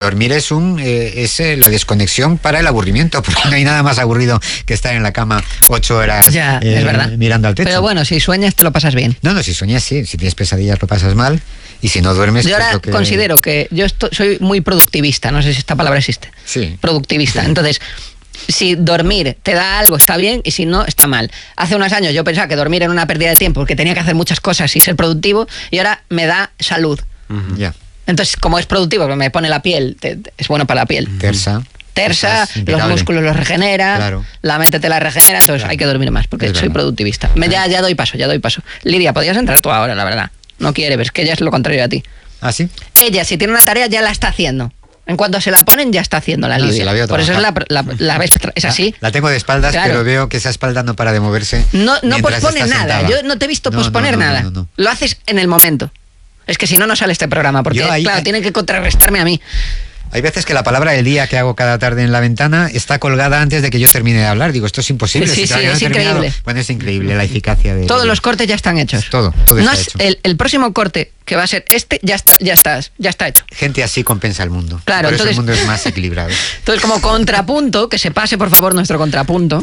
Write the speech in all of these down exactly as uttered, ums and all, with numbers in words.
dormir es un eh, es eh, la desconexión para el aburrimiento, porque no hay nada más aburrido que estar en la cama ocho horas ya, eh, es verdad. mirando al techo. Pero bueno, si sueñas te lo pasas bien. No, no, si sueñas sí, si tienes pesadillas lo pasas mal, y si no duermes... Yo pues ahora lo que... considero que yo estoy, soy muy productivista, no sé si esta palabra existe. Sí. Productivista, Sí. Entonces... Si dormir te da algo, está bien, y si no, está mal. Hace unos años yo pensaba que dormir era una pérdida de tiempo porque tenía que hacer muchas cosas y ser productivo, y ahora me da salud. Uh-huh. Ya. Entonces, como es productivo, me pone la piel, te, te, es bueno para la piel. Tersa. Tersa, los músculos los regenera, claro. La mente te la regenera, entonces claro. Hay que dormir más, porque Es soy verdad. productivista. Me, ya, ya doy paso, ya doy paso. Lidia, podrías entrar tú ahora, la verdad. No quiere, ves que ella es lo contrario a ti. ¿Ah, sí? Ella, si tiene una tarea, ya la está haciendo. En cuanto se la ponen, ya está haciendo la No, Lidia. sí, la veo Por eso es la, trabajar. la, la ves, es así. La, la tengo de espaldas, Claro. pero veo que esa espalda no para de moverse. No, no mientras pospones está nada. sentada. Yo no te he visto No, posponer no, no, nada. no, no, no. Lo haces en el momento. Es que si no, no sale este programa, porque Yo ahí- claro, tienen que contrarrestarme a mí. Hay veces que la palabra del día que hago cada tarde en la ventana está colgada antes de que yo termine de hablar. Digo, esto es imposible. Sí, si sí, todavía no es he terminado. increíble. Bueno, es increíble la eficacia de... Todos los cortes ya están hechos. Todo, todo No está es hecho. el, el próximo corte, que va a ser este, ya está, ya está, ya está hecho. Gente así compensa el mundo. Claro, Por eso entonces- el mundo es más equilibrado. Entonces, como contrapunto, que se pase por favor nuestro contrapunto.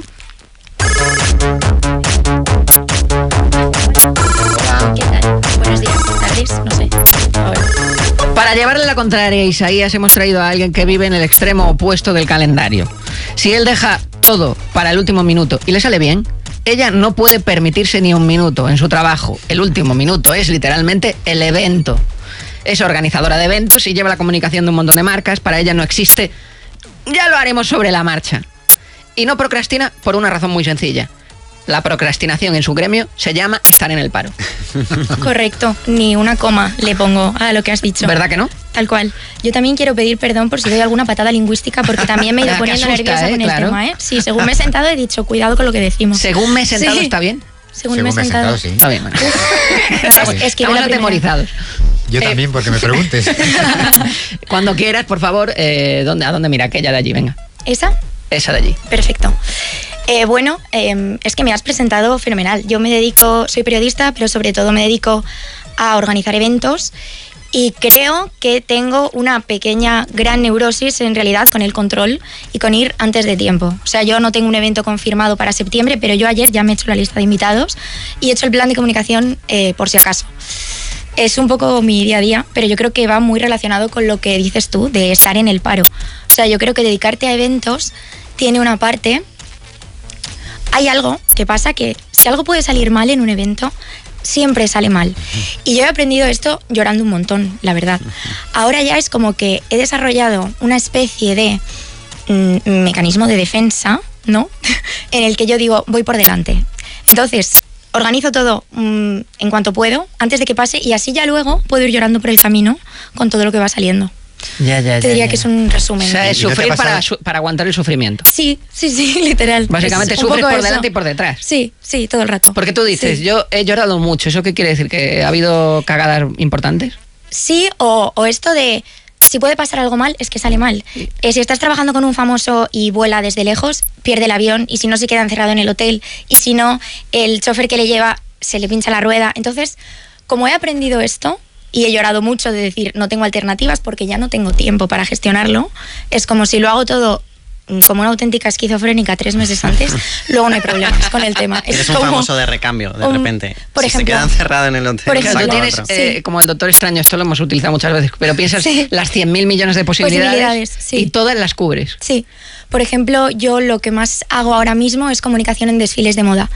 ¿Qué tal? Buenos días, tardes, no sé. Ahora. Para llevarle la contraria a Isaías, hemos traído a alguien que vive en el extremo opuesto del calendario. Si él deja todo para el último minuto y le sale bien, ella no puede permitirse ni un minuto en su trabajo. El último minuto es literalmente el evento. Es organizadora de eventos y lleva la comunicación de un montón de marcas. Para ella no existe, ya lo haremos sobre la marcha. Y no procrastina por una razón muy sencilla. La procrastinación en su gremio se llama estar en el paro. Correcto, ni una coma le pongo a lo que has dicho. ¿Verdad que no? Tal cual. Yo también quiero pedir perdón por si doy alguna patada lingüística, porque también me he ido Que poniendo asusta, nerviosa ¿eh? con el Claro. tema, ¿eh? Sí, según me he sentado he dicho, cuidado con lo que decimos. Según me he sentado, Sí. ¿está bien? Según, Según me he sentado. sí. Está bien, bueno. Estamos, es que Estamos la primera. atemorizados. Yo Eh, también, porque me preguntes. Cuando quieras, por favor, eh, ¿dónde, ¿a dónde mira? Aquella de allí, venga. ¿Esa? Esa de allí. Perfecto. Eh, bueno, eh, es que me has presentado fenomenal. Yo me dedico, soy periodista, pero sobre todo me dedico a organizar eventos y creo que tengo una pequeña, gran neurosis en realidad con el control y con ir antes de tiempo. O sea, yo no tengo un evento confirmado para septiembre, pero yo ayer ya me he hecho la lista de invitados y he hecho el plan de comunicación eh, por si acaso. Es un poco mi día a día, pero yo creo que va muy relacionado con lo que dices tú de estar en el paro. O sea, yo creo que dedicarte a eventos tiene una parte... Hay algo que pasa que si algo puede salir mal en un evento, siempre sale mal. Y yo he aprendido esto llorando un montón, la verdad. Ahora ya es como que he desarrollado una especie de mm, mecanismo de defensa, ¿no? En el que yo digo, voy por delante. Entonces, organizo todo mmm, en cuanto puedo, antes de que pase, y así ya luego puedo ir llorando por el camino con todo lo que va saliendo. Ya, ya, Te ya, diría ya. que es un resumen. O sea, es ¿Y no te sufrir ha pasado? para, su- para aguantar el sufrimiento. Sí, sí, sí, literal. Básicamente Es un sufres poco por eso. delante y por detrás. Sí, sí, todo el rato. Porque tú dices, Sí. yo he llorado mucho. ¿Eso qué quiere decir? ¿Que ha habido cagadas importantes? Sí, o, o esto de si puede pasar algo mal, es que sale mal. Eh, si estás trabajando con un famoso y vuela desde lejos, pierde el avión, y si no se queda encerrado en el hotel, y si no, el chofer que le lleva se le pincha la rueda. Entonces, como he aprendido esto y he llorado mucho de decir no tengo alternativas porque ya no tengo tiempo para gestionarlo, es como si lo hago todo como una auténtica esquizofrénica tres meses antes, luego no hay problemas con el tema. Es Eres un como famoso de recambio, de un- repente. por si ejemplo, se queda encerrado en el hotel, por Claro, ejemplo, tú saca tienes, otro. eh, Sí. como el Doctor Extraño, esto lo hemos utilizado muchas veces, pero piensas Sí. las cien mil millones de posibilidades, Posibilidades, sí. y todas las cubres. Sí, por ejemplo, yo lo que más hago ahora mismo es comunicación en desfiles de moda.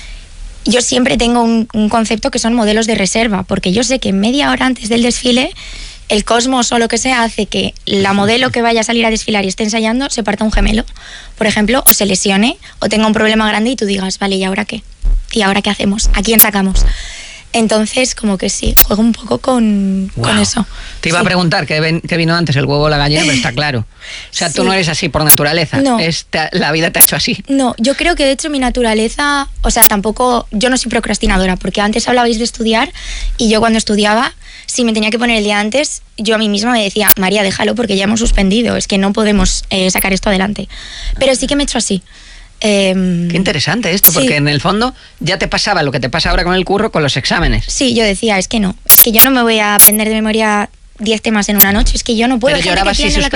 Yo siempre tengo un, un concepto que son modelos de reserva, porque yo sé que media hora antes del desfile el cosmos o lo que sea hace que la modelo que vaya a salir a desfilar y esté ensayando se parta un gemelo, por ejemplo, o se lesione o tenga un problema grande y tú digas, vale, ¿y ahora qué? ¿Y ahora qué hacemos? ¿A quién sacamos? Entonces, como que sí, juego un poco con, Wow. con eso. Te iba Sí. a preguntar qué, ven- qué vino antes, el huevo o la gallina, pero está claro. O sea, tú Sí. no eres así por naturaleza. No. Es- te- la vida te ha hecho así. No, yo creo que de hecho mi naturaleza, o sea, tampoco, yo no soy procrastinadora, porque antes hablabais de estudiar y yo cuando estudiaba, si me tenía que poner el día antes, yo a mí misma me decía, María, déjalo porque ya hemos suspendido, es que no podemos eh, sacar esto adelante. Pero sí que me he hecho así. Eh, Qué interesante esto, sí. porque en el fondo ya te pasaba lo que te pasa ahora con el curro, con los exámenes. Sí, yo decía, es que no, es que yo no me voy a aprender de memoria diez temas en una noche, es que yo no puedo. Pero Hay gente llorabas que si tiene la